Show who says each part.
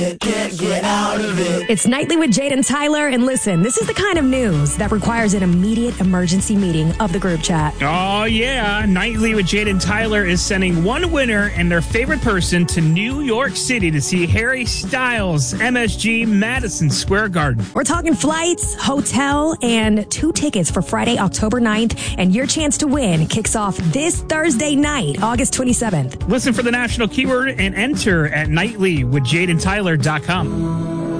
Speaker 1: Can't get out of it.
Speaker 2: It's Nightly with Jade and Tyler. And listen, this is the kind of news that requires an immediate emergency meeting of the group chat.
Speaker 3: Oh, yeah. Nightly with Jade and Tyler is sending one winner and their favorite person to New York City to see Harry Styles, MSG, Madison Square Garden.
Speaker 2: We're talking flights, hotel, and 2 tickets for Friday, October 9th. And your chance to win kicks off this Thursday night, August 27th.
Speaker 3: Listen for the national keyword and enter at nightlywithjadeandtyler.com.